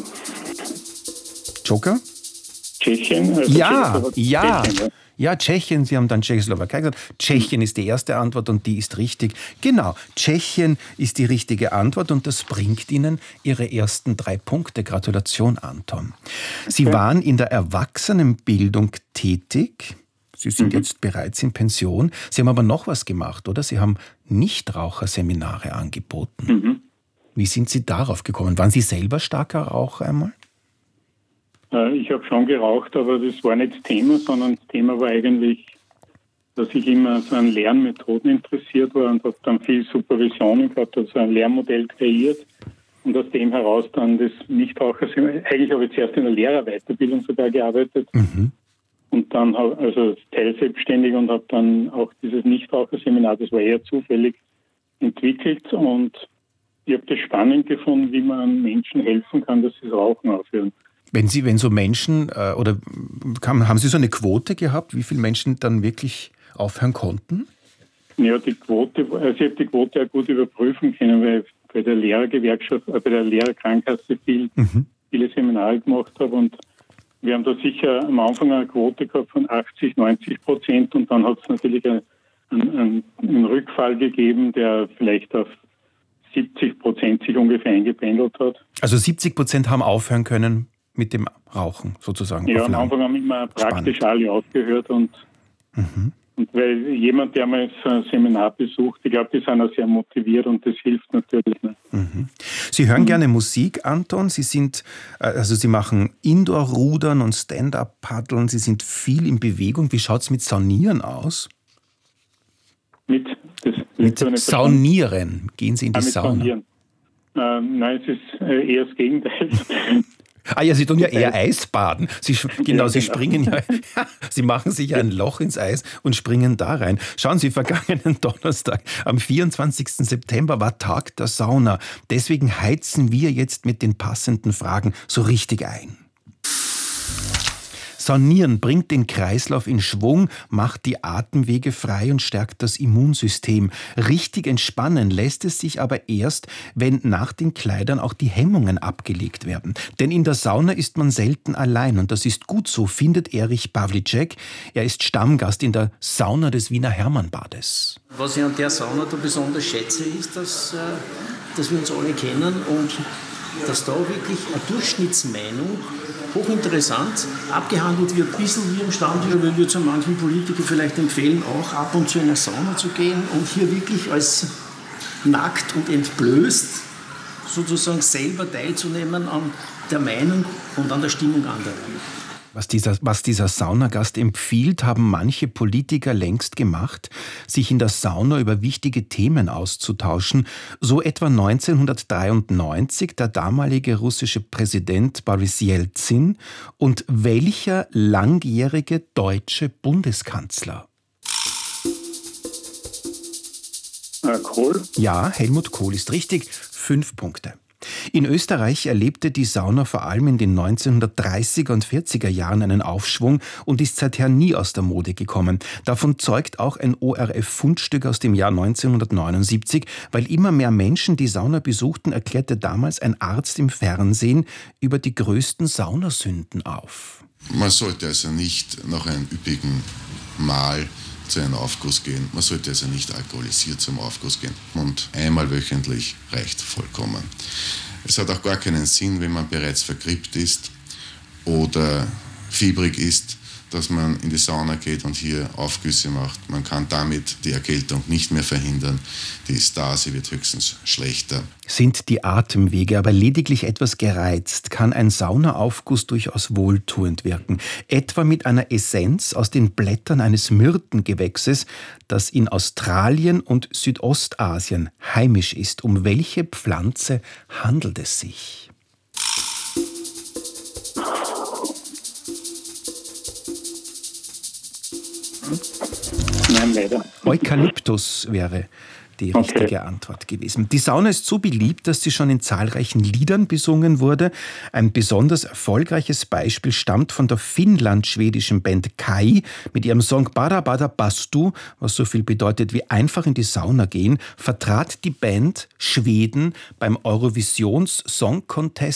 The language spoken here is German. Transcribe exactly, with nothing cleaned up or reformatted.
Joker? Tschechien? Also Ja, ja. Tschechien, ja. Ja, Tschechien, Sie haben dann Tschechoslowakei gesagt. Tschechien ist die erste Antwort und die ist richtig. Genau, Tschechien ist die richtige Antwort und das bringt Ihnen Ihre ersten drei Punkte. Gratulation, Anton. Sie Okay. waren in der Erwachsenenbildung tätig. Sie sind Mhm. jetzt bereits in Pension. Sie haben aber noch was gemacht, oder? Sie haben Nichtraucherseminare angeboten. Mhm. Wie sind Sie darauf gekommen? Waren Sie selber starker Raucher einmal? Äh, Ich habe schon geraucht, aber das war nicht das Thema, sondern das Thema war eigentlich, dass ich immer so an Lernmethoden interessiert war und habe dann viel Supervisionen gehabt, also ein Lehrmodell kreiert und aus dem heraus dann das Nichtraucherseminar. Eigentlich habe ich zuerst in der Lehrerweiterbildung sogar gearbeitet Mhm. und dann hab, also teilselbstständig und habe dann auch dieses Nichtraucherseminar, das war eher zufällig, entwickelt und ich habe das spannend gefunden, wie man Menschen helfen kann, dass sie das Rauchen aufhören. Wenn Sie, wenn so Menschen, äh, oder kam, haben Sie so eine Quote gehabt, wie viele Menschen dann wirklich aufhören konnten? Ja, die Quote, also ich habe die Quote auch gut überprüfen können, weil ich bei der Lehrergewerkschaft, äh, bei der Lehrerkrankenkasse viel, Mhm. viele Seminare gemacht habe und wir haben da sicher am Anfang eine Quote gehabt von achtzig, neunzig Prozent und dann hat es natürlich einen, einen, einen Rückfall gegeben, der vielleicht auf siebzig Prozent sich ungefähr eingependelt hat. Also siebzig Prozent haben aufhören können mit dem Rauchen sozusagen. Ja, auf am lang. Anfang haben immer praktisch Spannend. alle aufgehört und, Mhm. und weil jemand, der mal so ein Seminar besucht, ich glaube, die sind auch sehr motiviert und das hilft natürlich. Ne? Mhm. Sie hören Mhm. gerne Musik, Anton. Sie sind, äh, also Sie machen Indoor-Rudern und Stand-up-Paddeln. Sie sind viel in Bewegung. Wie schaut es mit Saunieren aus? Mit, das, das Mit habe ich nicht verstanden. Saunieren. Gehen Sie in die Ah, mit Sauna? Saunieren. Äh, nein, es ist äh, eher das Gegenteil. Ah ja, Sie tun ja eher Das Eisbaden. Sie, genau, Ja, Sie genau. springen ja, Sie machen sich ja ein Loch ins Eis und springen da rein. Schauen Sie, vergangenen Donnerstag, am vierundzwanzigsten September war Tag der Sauna. Deswegen heizen wir jetzt mit den passenden Fragen so richtig ein. Saunieren bringt den Kreislauf in Schwung, macht die Atemwege frei und stärkt das Immunsystem. Richtig entspannen lässt es sich aber erst, wenn nach den Kleidern auch die Hemmungen abgelegt werden. Denn in der Sauna ist man selten allein und das ist gut so, findet Erich Pawlicek. Er ist Stammgast in der Sauna des Wiener Hermannbades. Was ich an der Sauna da besonders schätze, ist, dass, dass wir uns alle kennen und dass da wirklich eine Durchschnittsmeinung hochinteressant abgehandelt wird, ein bisschen wie im Standard, weil wir zu manchen Politikern vielleicht empfehlen, auch ab und zu in eine Sauna zu gehen und hier wirklich als nackt und entblößt sozusagen selber teilzunehmen an der Meinung und an der Stimmung anderer. Was dieser, was dieser Saunagast empfiehlt, haben manche Politiker längst gemacht, sich in der Sauna über wichtige Themen auszutauschen. So etwa neunzehnhundertdreiundneunzig der damalige russische Präsident Boris Jelzin und welcher langjährige deutsche Bundeskanzler? Äh, Kohl? Ja, Helmut Kohl ist richtig. Fünf Punkte. In Österreich erlebte die Sauna vor allem in den neunzehnhundertdreißiger und vierziger Jahren einen Aufschwung und ist seither nie aus der Mode gekommen. Davon zeugt auch ein O R F-Fundstück aus dem Jahr neunzehnhundertneunundsiebzig. Weil immer mehr Menschen die Sauna besuchten, erklärte damals ein Arzt im Fernsehen über die größten Saunasünden auf. Man sollte also nicht nach einem üppigen Mahl zu einem Aufguss gehen. Man sollte also nicht alkoholisiert zum Aufguss gehen. Und einmal wöchentlich reicht vollkommen. Es hat auch gar keinen Sinn, wenn man bereits vergrippt ist oder fiebrig ist, dass man in die Sauna geht und hier Aufgüsse macht. Man kann damit die Erkältung nicht mehr verhindern. Die Stase wird höchstens schlechter. Sind die Atemwege aber lediglich etwas gereizt, kann ein Saunaaufguss durchaus wohltuend wirken. Etwa mit einer Essenz aus den Blättern eines Myrtengewächses, das in Australien und Südostasien heimisch ist. Um welche Pflanze handelt es sich? Nein, leider. Eukalyptus wäre die richtige Okay. Antwort gewesen. Die Sauna ist so beliebt, dass sie schon in zahlreichen Liedern besungen wurde. Ein besonders erfolgreiches Beispiel stammt von der finnland-schwedischen Band Kai mit ihrem Song Bada Bada Bastu, was so viel bedeutet wie einfach in die Sauna gehen, vertrat die Band Schweden beim Eurovisions Song Contest